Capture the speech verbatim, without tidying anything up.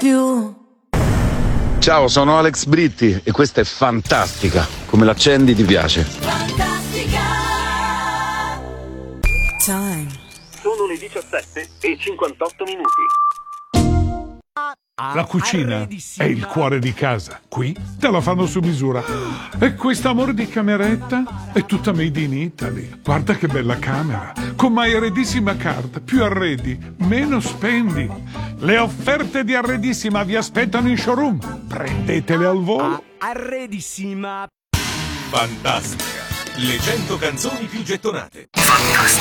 più. Ciao, sono Alex Britti e questa è Fantastica. Come l'accendi ti piace. Fantastica. Time. Sono le diciassette e cinquantotto minuti. La cucina è il cuore di casa. Qui te la fanno su misura. E questo amore di cameretta è tutta made in Italy. Guarda che bella camera. Con My Arredissima Card. Più arredi, meno spendi. Le offerte di Arredissima vi aspettano in showroom. Prendetele al volo. Arredissima. Fantastica. Le cento canzoni più gettonate.